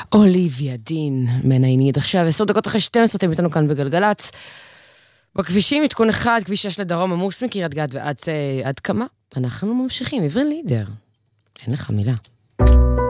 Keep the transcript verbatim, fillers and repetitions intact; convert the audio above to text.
אוליביה דין, מנעינית. עכשיו, עשר דקות אחרי שתים עשרה, אתם איתנו כאן בגלגלץ. בכבישים, עדכון אחד, כביש שש לדרום, עמוס מקריית גת ועד עד כמה? אנחנו ממשיכים, עברין לידר. אין לך מילה.